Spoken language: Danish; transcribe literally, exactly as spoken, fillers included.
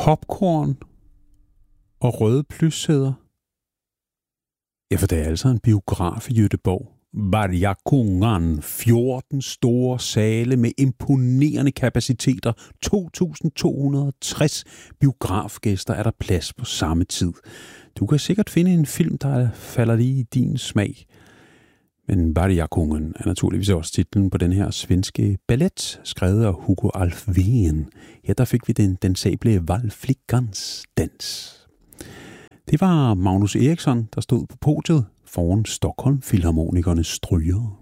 popcorn og røde plyssæder? Ja, for det er altså en biograf i Göteborg. Vargakongen, fjorten store sale med imponerende kapaciteter, to tusind to hundrede og tres biografgæster er der plads på samme tid. Du kan sikkert finde en film, der falder lige i din smag. Men Vargakongen er naturligvis også titlen på den her svenske ballet, skrevet af Hugo Alfvén. Her der fik vi den dansable Valflickans dans. Det var Magnus Eriksson, der stod på podiet foran Stockholm Filharmonikernes stryger.